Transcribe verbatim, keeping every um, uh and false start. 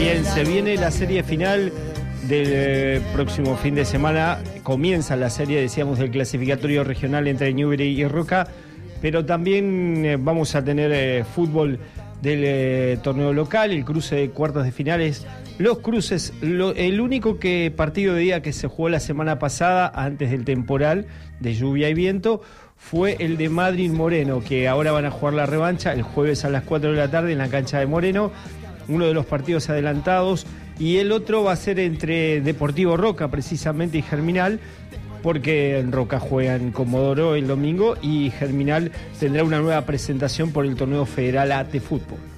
Bien, se viene la serie final del eh, próximo fin de semana. Comienza la serie, decíamos, del clasificatorio regional entre Newbery y Roca, pero también eh, vamos a tener eh, fútbol del eh, torneo local, el cruce de cuartos de finales, los cruces, lo, el único que partido de día que se jugó la semana pasada antes del temporal de lluvia y viento fue el de Madrid Moreno, que ahora van a jugar la revancha el jueves a las cuatro de la tarde en la cancha de Moreno, uno de los partidos adelantados, y el otro va a ser entre Deportivo Roca precisamente y Germinal, porque en Roca juegan Comodoro el domingo y Germinal tendrá una nueva presentación por el torneo federal A T Fútbol.